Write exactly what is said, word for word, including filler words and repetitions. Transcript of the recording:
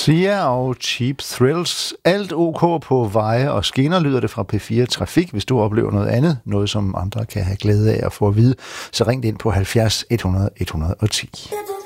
Sia og Cheap Thrills. Alt ok på veje og skinner, lyder det fra P fire Trafik. Hvis du oplever noget andet, noget som andre kan have glæde af at få at vide, så ring ind på halvfjerds hundrede et hundrede og ti.